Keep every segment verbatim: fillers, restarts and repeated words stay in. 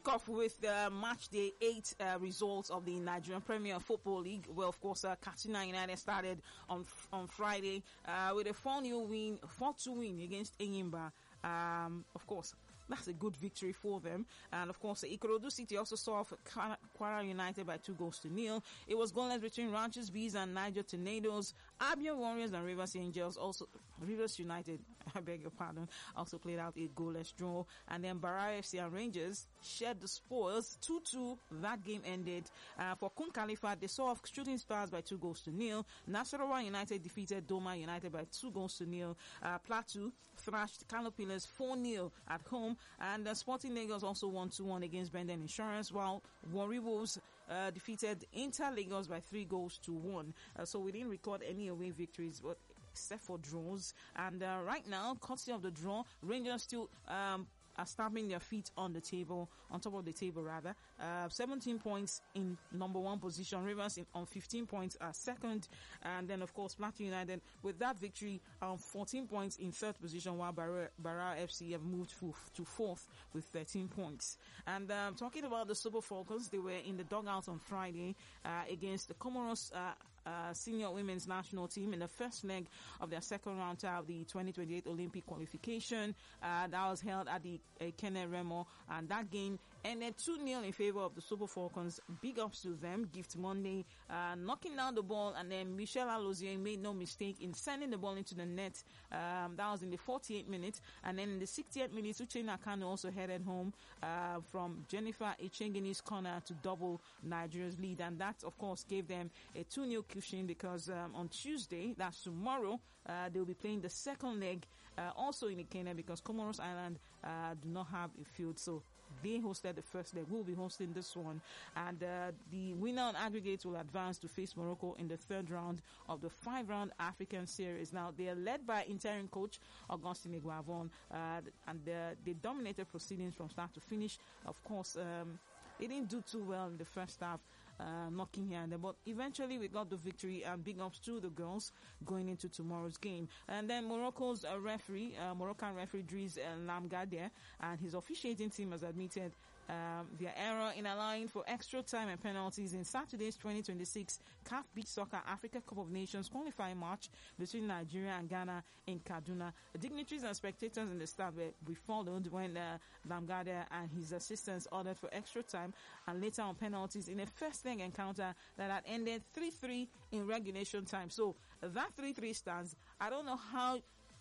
kick off with the match day eight uh, results of the Nigerian Premier Football League. Well, of course, uh, Katsina United started on on Friday uh, with a four nil win, four two win against Enyimba. Um, of course, that's a good victory for them. And of course, Ikorodu City also saw off Kwara United by two goals to nil. It was goalless between Ranches Bees and Niger Tornadoes. Abia Warriors and Rivers Angels, also Rivers United, I beg your pardon, also played out a goalless draw. And then Barra F C and Rangers shared the spoils, two two. That game ended. Uh, for Kun Khalifa, they saw off Shooting Stars by two goals to nil. Nasarawa United defeated Doma United by two goals to nil. Uh, Plateau thrashed Kano Pillars four nil at home. And uh, Sporting Lagos also won two one against Benden Insurance, while Warri Wolves uh, defeated Inter Lagos by three goals to one. Uh, so we didn't record any away victories, but except for draws. And uh, right now, courtesy of the draw, Rangers still um, are stamping their feet on the table, on top of the table rather. Uh, seventeen points in number one position. Rivers in, on fifteen points are second. And then of course Plateau United with that victory on um, fourteen points in third position, while Barra, Barra F C have moved to, to fourth with thirteen points. And um, talking about the Super Falcons, they were in the dugout on Friday uh, against the Comoros uh, Uh, senior women's national team in the first leg of their second round tie of the twenty twenty-eight Olympic qualification. Uh, that was held at the uh, Kene Remo, and that game ended two nil in favor of the Super Falcons. Big ups to them. Gift Monday uh, knocking down the ball, and then Michelle Alozie made no mistake in sending the ball into the net. Um, that was in the forty-eighth minute, and then in the sixtieth minute, Uchenna Kanu also headed home uh, from Jennifer Echengini's corner to double Nigeria's lead, and that of course gave them a two nil because um, on Tuesday, that's tomorrow, uh, they'll be playing the second leg uh, also in Ikene, because Comoros Island uh, do not have a field, so they hosted the first leg. We'll be hosting this one, and uh, the winner on aggregate will advance to face Morocco in the third round of the five-round African series. Now they are led by interim coach Augustine Iguavon, uh, and uh, they dominated proceedings from start to finish. Of course, um, they didn't do too well in the first half, uh, knocking here and there, but eventually we got the victory, and big ups to the girls going into tomorrow's game. And then Morocco's uh, referee, uh, Moroccan referee Driss uh, Lamgadeh, and his officiating team has admitted um, their error in allowing for extra time and penalties in Saturday's twenty twenty-six C A F Beach Soccer Africa Cup of Nations qualifying match between Nigeria and Ghana in Kaduna. The dignitaries and spectators in the stand were befollowed when uh, Lamgadeh and his assistants ordered for extra time and later on penalties in a first leg encounter that had ended three three in regulation time. So that three three stands. I don't know how C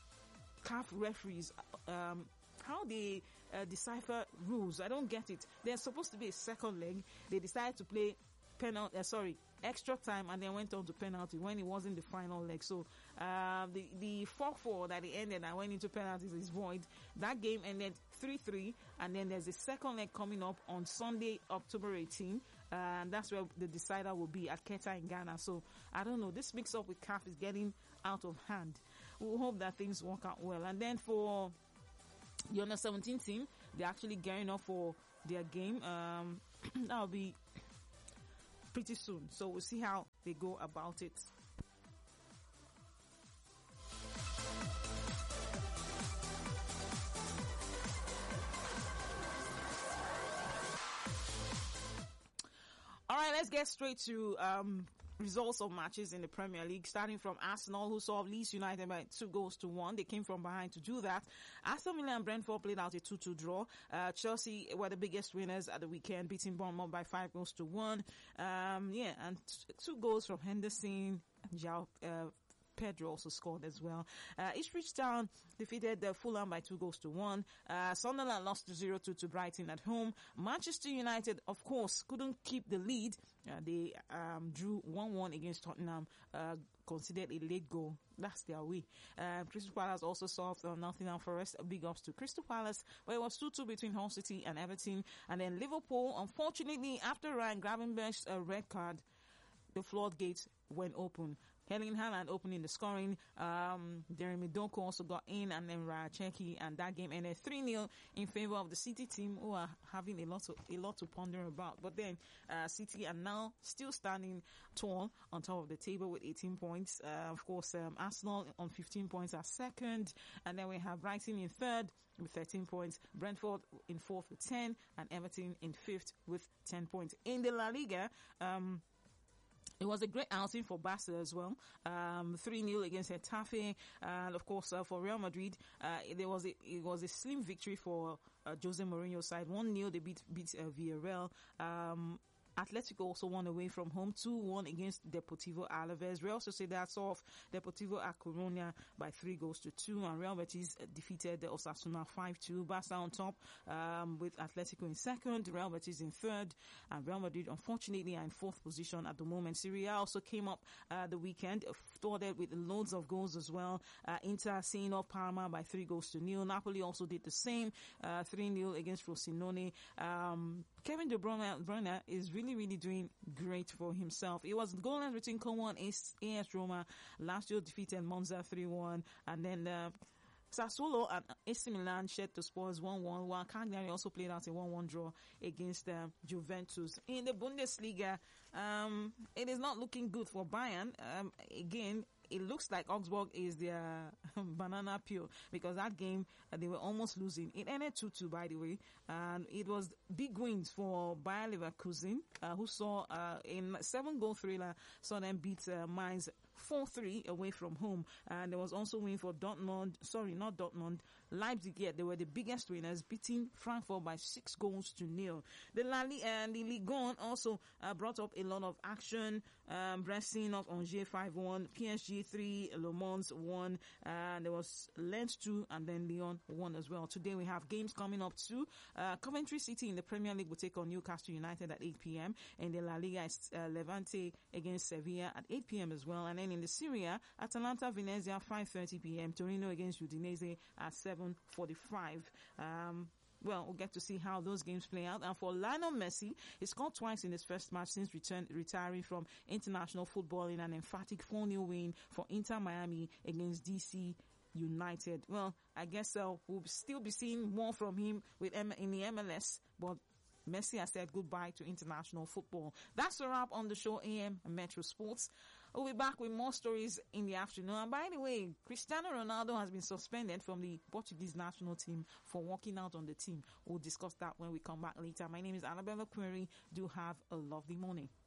A F referees um how they uh, decipher rules. I don't get it. There's supposed to be a second leg. They decided to play penalty, uh, sorry, extra time, and then went on to penalty when it wasn't the final leg. So uh, the the four four that it ended and went into penalties is void. That game ended three three, and then there's a second leg coming up on Sunday, October eighteenth, uh, and that's where the decider will be at Keta in Ghana. So I don't know, this mix up with C A F is getting out of hand. We'll hope that things work out well. And then for the under seventeen team, they're actually gearing up for their game. Um, that'll be pretty soon. So we'll see how they go about it. All right, let's get straight to um results of matches in the Premier League, starting from Arsenal, who saw Leeds United by two goals to one. They came from behind to do that. Aston Villa and Brentford played out a two two draw. Uh, Chelsea were the biggest winners at the weekend, beating Bournemouth by five goals to one. Um, yeah, and t- two goals from Henderson, João, uh, Pedro also scored as well. Uh, Ipswich Town defeated uh, Fulham by two goals to one. Uh, Sunderland lost zero two to Brighton at home. Manchester United, of course, couldn't keep the lead. Uh, they um, drew one one against Tottenham, uh, considered a late goal. That's their way. Uh, Crystal Palace also solved uh, Nottingham Forest. Big ups to Crystal Palace, where it was two two between Hull City and Everton. And then Liverpool, unfortunately, after Ryan Gravenberch's uh, red card, the floodgates went open. Erling Haaland opening the scoring. Um, Jeremy Doku also got in, and then Raya Cherki, and that game ended three nil in favor of the City team, who are having a lot to, a lot to ponder about. But then uh, City are now still standing tall on top of the table with eighteen points. Uh, of course, um, Arsenal on fifteen points are second, and then we have Brighton in third with thirteen points, Brentford in fourth with ten, and Everton in fifth with ten points. In the La Liga, um, it was a great outing for Barca as well. Um, three nil against Getafe. And of course, uh, for Real Madrid, uh, there was a, it was a slim victory for uh, Jose Mourinho's side. one nil, they beat, beat uh, Villarreal. Um, Atletico also won away from home, two one against Deportivo Alaves. Real Sociedad saw off Deportivo A Coruña by three goals to two, and Real Betis defeated the Osasuna five two. Barca on top, um, with Atletico in second, Real Betis in third, and Real Madrid unfortunately are in fourth position at the moment. Serie A also came up uh, the weekend, thwarted with loads of goals as well. Uh, Inter seeing off Parma by three goals to nil. Napoli also did the same, uh, three nil against Frosinone. Um, Kevin De Bruyne, Bruyne is really, really doing great for himself. It was goalless between Como and A S Roma. Lazio defeated Monza three one, and then uh, Sassuolo and A C Milan shared the scores one one, while Cagliari also played out a one one draw against uh, Juventus. In the Bundesliga, um, it is not looking good for Bayern. Um, again, it looks like Augsburg is their banana peel, because that game uh, they were almost losing. It ended two two, by the way, and it was big wins for Bayer Leverkusen, uh, who saw uh, in seven goal thriller, saw them beat uh, Mainz four three away from home. And there was also win for Dortmund, sorry, not Dortmund, Leipzig. Yeah, they were the biggest winners, beating Frankfurt by six goals to nil. The La Liga and the Ligue one also uh, brought up a lot of action. Um, Brest seeing off Angers five one, P S G three, Le Mans one, and there was Lens two, and then Lyon one as well. Today we have games coming up too. Uh, Coventry City in the Premier League will take on Newcastle United at eight p.m. and the La Liga is uh, Levante against Sevilla at eight p.m. as well. And then in the Serie A, Atalanta Venezia five thirty p.m. Torino against Udinese at seven forty-five. Um, Well, we'll get to see how those games play out. And for Lionel Messi, he scored twice in his first match since return, retiring from international football in an emphatic four nil win for Inter Miami against D C United. Well, I guess uh, we'll still be seeing more from him with M- in the M L S, but Messi has said goodbye to international football. That's a wrap on the show, A M Metro Sports. We'll be back with more stories in the afternoon. And by the way, Cristiano Ronaldo has been suspended from the Portuguese national team for walking out on the team. We'll discuss that when we come back later. My name is Annabella Query. Do have a lovely morning.